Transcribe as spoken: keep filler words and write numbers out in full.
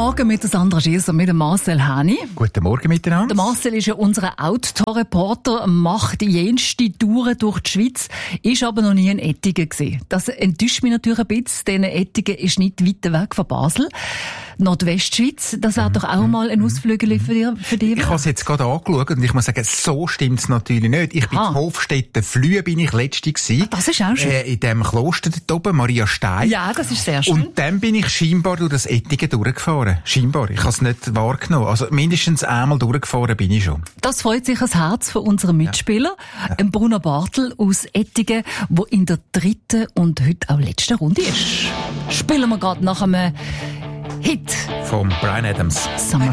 Morgen mit der Sandra Schiesser, mit dem Marcel Häni. Guten Morgen miteinander. Der Marcel ist ja unser Outdoor-Reporter, macht jenste Touren durch die Schweiz, ist aber noch nie in Ettigen gewesen. Das enttäuscht mich natürlich ein bisschen, denn Ettigen ist nicht weit weg von Basel. Nordwestschweiz, das wäre doch auch mal ein Ausflügel für dich. Für dich. Ich habe es jetzt gerade angeschaut und ich muss sagen, so stimmt es natürlich nicht. Ich bin Aha. in Hofstetten Flühe bin ich letzte gewesen. Das ist auch schön. Äh, in dem Kloster dort oben, Maria Stein. Ja, das ist sehr schön. Und dann bin ich scheinbar durch das Ettigen durchgefahren. Scheinbar. Ich habe es nicht wahrgenommen. Also mindestens einmal durchgefahren bin ich schon. Das freut sich das Herz von unserem Mitspieler, ja. Ja. Bruno Bartel aus Ettigen, der in der dritten und heute auch letzten Runde ist. Spielen wir gerade nach einem Hit vom Bryan Adams. Summer